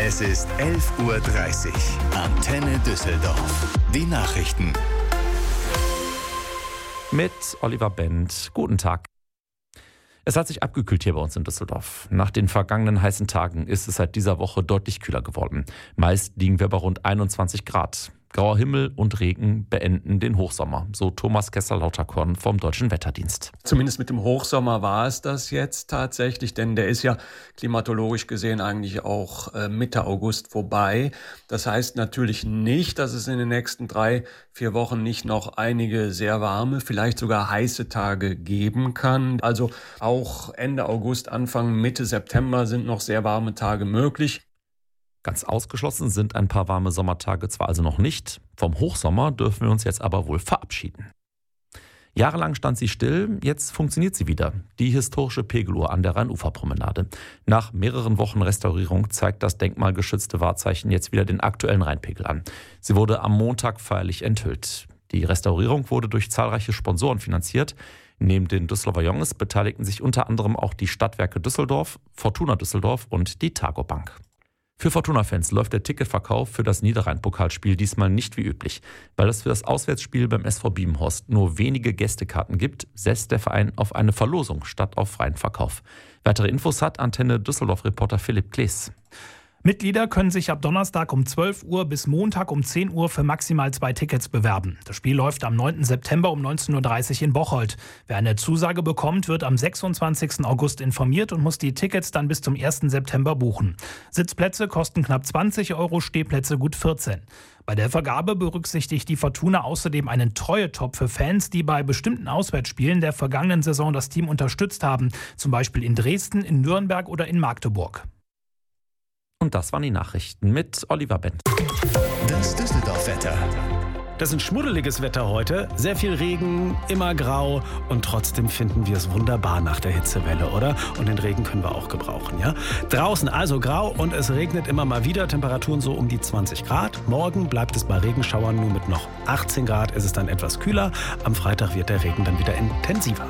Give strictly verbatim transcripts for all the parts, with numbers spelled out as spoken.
Es ist elf Uhr dreißig. Antenne Düsseldorf. Die Nachrichten. Mit Oliver Bent. Guten Tag. Es hat sich abgekühlt hier bei uns in Düsseldorf. Nach den vergangenen heißen Tagen ist es seit dieser Woche deutlich kühler geworden. Meist liegen wir bei rund einundzwanzig Grad. Grauer Himmel und Regen beenden den Hochsommer, so Thomas Kessler-Lauterkorn vom Deutschen Wetterdienst. Zumindest mit dem Hochsommer war es das jetzt tatsächlich, denn der ist ja klimatologisch gesehen eigentlich auch äh, Mitte August vorbei. Das heißt natürlich nicht, dass es in den nächsten drei, vier Wochen nicht noch einige sehr warme, vielleicht sogar heiße Tage geben kann. Also auch Ende August, Anfang, Mitte September sind noch sehr warme Tage möglich. Ganz ausgeschlossen sind ein paar warme Sommertage zwar also noch nicht. Vom Hochsommer dürfen wir uns jetzt aber wohl verabschieden. Jahrelang stand sie still, jetzt funktioniert sie wieder. Die historische Pegeluhr an der Rheinuferpromenade. Nach mehreren Wochen Restaurierung zeigt das denkmalgeschützte Wahrzeichen jetzt wieder den aktuellen Rheinpegel an. Sie wurde am Montag feierlich enthüllt. Die Restaurierung wurde durch zahlreiche Sponsoren finanziert. Neben den Düsseldorfer Jungs beteiligten sich unter anderem auch die Stadtwerke Düsseldorf, Fortuna Düsseldorf und die Targo Bank. Für Fortuna-Fans läuft der Ticketverkauf für das Niederrhein-Pokalspiel diesmal nicht wie üblich. Weil es für das Auswärtsspiel beim S V Biebenhorst nur wenige Gästekarten gibt, setzt der Verein auf eine Verlosung statt auf freien Verkauf. Weitere Infos hat Antenne Düsseldorf-Reporter Philipp Klees. Mitglieder können sich ab Donnerstag um zwölf Uhr bis Montag um zehn Uhr für maximal zwei Tickets bewerben. Das Spiel läuft am neunten September um neunzehn Uhr dreißig in Bocholt. Wer eine Zusage bekommt, wird am sechsundzwanzigsten August informiert und muss die Tickets dann bis zum ersten September buchen. Sitzplätze kosten knapp zwanzig Euro, Stehplätze gut vierzehn. Bei der Vergabe berücksichtigt die Fortuna außerdem einen Treuetop für Fans, die bei bestimmten Auswärtsspielen der vergangenen Saison das Team unterstützt haben. Zum Beispiel in Dresden, in Nürnberg oder in Magdeburg. Und das waren die Nachrichten mit Oliver Bent. Das Düsseldorf-Wetter. Das ist ein schmuddeliges Wetter heute. Sehr viel Regen, immer grau und trotzdem finden wir es wunderbar nach der Hitzewelle, oder? Und den Regen können wir auch gebrauchen, ja? Draußen also grau und es regnet immer mal wieder. Temperaturen so um die zwanzig Grad. Morgen bleibt es bei Regenschauern nur mit noch achtzehn Grad. Ist es dann etwas kühler. Am Freitag wird der Regen dann wieder intensiver.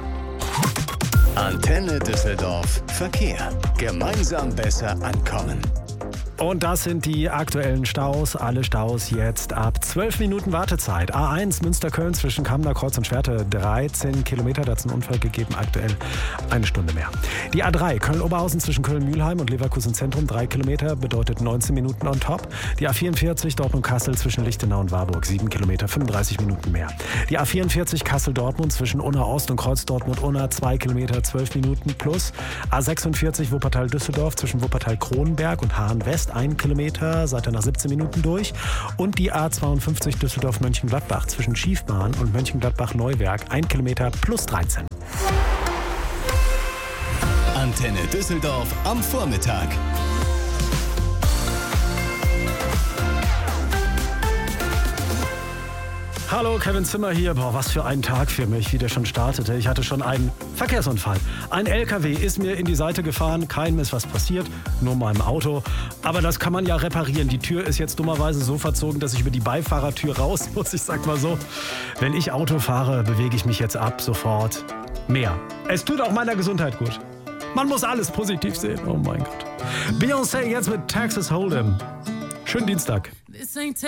Antenne Düsseldorf Verkehr. Gemeinsam besser ankommen. Und das sind die aktuellen Staus. Alle Staus jetzt ab zwölf Minuten Wartezeit. A eins Münster-Köln zwischen Kammener Kreuz und Schwerte dreizehn Kilometer. Da hat es einen Unfall gegeben. Aktuell eine Stunde mehr. Die A drei Köln-Oberhausen zwischen Köln-Mühlheim und Leverkusen Zentrum. drei Kilometer bedeutet neunzehn Minuten on top. Die A vierundvierzig Dortmund-Kassel zwischen Lichtenau und Warburg. sieben Kilometer, fünfunddreißig Minuten mehr. Die A vierundvierzig Kassel-Dortmund zwischen Unna-Ost und Kreuz-Dortmund-Unna. zwei Kilometer, zwölf Minuten plus. A sechsundvierzig Wuppertal-Düsseldorf zwischen Wuppertal-Kronenberg und Hahn-West. ein Kilometer, seid ihr nach siebzehn Minuten durch. Und die A zweiundfünfzig Düsseldorf-Mönchengladbach zwischen Schiefbahn und Mönchengladbach-Neuwerk. ein Kilometer plus dreizehn. Antenne Düsseldorf am Vormittag. Hallo, Kevin Zimmer hier. Boah, was für ein Tag für mich, wie der schon startete. Ich hatte schon einen Verkehrsunfall. Ein L K W ist mir in die Seite gefahren. Keinem ist was passiert, nur meinem Auto. Aber das kann man ja reparieren. Die Tür ist jetzt dummerweise so verzogen, dass ich über die Beifahrertür raus muss. Ich sag mal so, wenn ich Auto fahre, bewege ich mich jetzt ab sofort mehr. Es tut auch meiner Gesundheit gut. Man muss alles positiv sehen. Oh mein Gott. Beyoncé jetzt mit Texas Hold'em. Schönen Dienstag.